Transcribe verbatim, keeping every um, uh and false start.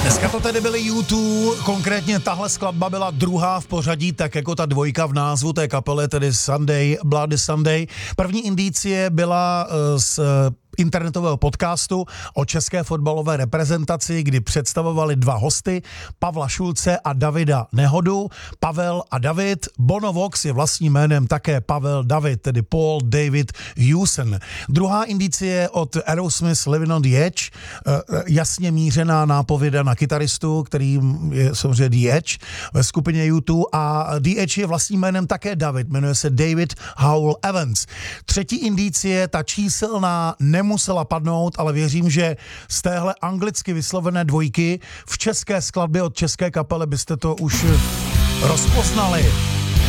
Dneska to tedy byly U dva, konkrétně tahle skladba byla druhá v pořadí, tak jako ta dvojka v názvu té kapely, tedy Sunday, Bloody Sunday. První indicie byla z internetového podcastu o české fotbalové reprezentaci, kdy představovali dva hosty, Pavla Šulce a Davida Nehodu. Pavel a David, Bono Vox je vlastním jménem také Pavel David, tedy Paul David Hewson. Druhá indicie od Aerosmith Living on the Edge, jasně mířená nápověda na kytaristu, kterým je samozřejmě The Edge ve skupině U dva, a The Edge je vlastním jménem také David, jmenuje se David Howell Evans. Třetí indicie, ta číselná, nemusela padnout, ale věřím, že z téhle anglicky vyslovené dvojky v české skladbě od české kapely byste to už rozpoznali.